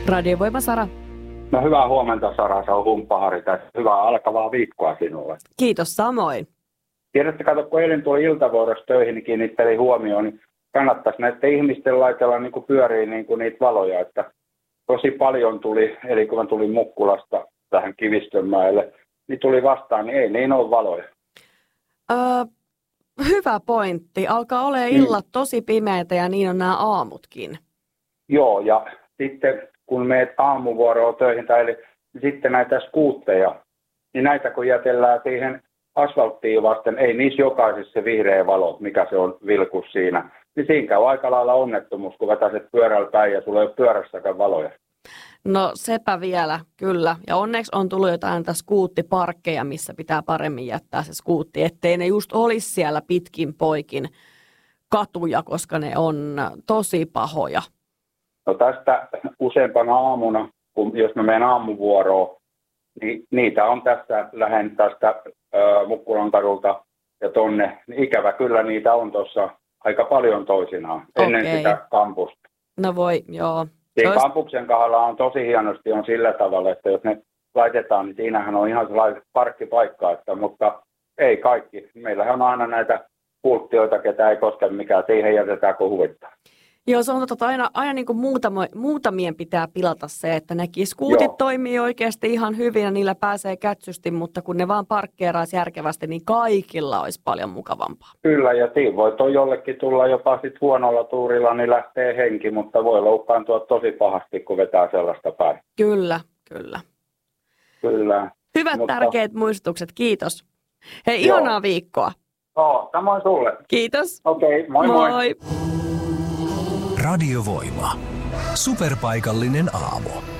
Radiovoima Sara. No hyvää huomenta Sara, se on Humppahari tässä. Hyvää alkavaa viikkoa sinulle. Kiitos samoin. Tiedätte, kato, kun eilen tuli iltavuorossa töihin, niin kiinnitteli huomioon, niin kannattaisi näiden ihmisten laitella niin kuin pyöriin niin kuin niitä valoja. Että tosi paljon tuli, eli kun mä tulin Mukkulasta tähän Kivistönmäelle, niin tuli vastaan, niin ei niin ole valoja. Hyvä pointti. Alkaa olemaan illat tosi pimeitä ja niin on nämä aamutkin. Joo, ja sitten kun meet aamuvuoroon töihin, niin sitten näitä skuutteja, niin näitä kun jätellään siihen asfalttiin vasten, ei niissä jokaisessa se vihreä valo, mikä se on vilkus siinä, niin siinä käy aika lailla onnettomuus, kun vetäiset pyörällä päin ja sulla ei ole pyörässäkään valoja. No sepä vielä, kyllä. Ja onneksi on tullut jotain skuuttiparkkeja, missä pitää paremmin jättää se skuutti, ettei ne just olisi siellä pitkin poikin katuja, koska ne on tosi pahoja. No tästä useampana aamuna, jos mä menen aamuvuoroon, niin niitä on tässä lähen tästä Mukkulan kadulta ja tonne. Ikävä kyllä niitä on tuossa aika paljon toisinaan ennen sitä kampusta. No voi, joo. Kampuksen kohdalla on tosi hienosti on sillä tavalla, että jos ne laitetaan, niin siinähän on ihan sellainen parkkipaikka, mutta ei kaikki. Meillähän on aina näitä pulttioita, ketä ei koske mikään, siihen jätetään kun huvittaa. Joo, se on totta, aina niin kuin muutamien pitää pilata se, että ne skuutit toimii oikeasti ihan hyvin ja niillä pääsee kätsysti, mutta kun ne vaan parkkeeraisi järkevästi, niin kaikilla olisi paljon mukavampaa. Kyllä, ja siinä voi jollekin tulla jopa sit huonolla tuurilla, niin lähtee henki, mutta voi loukkaantua tosi pahasti, kun vetää sellaista päin. Kyllä. Hyvät tärkeät muistutukset, kiitos. Hei, ihanaa viikkoa. Joo, samoin sulle. Kiitos. Okei, moi moi. Radiovoima. Superpaikallinen aamu.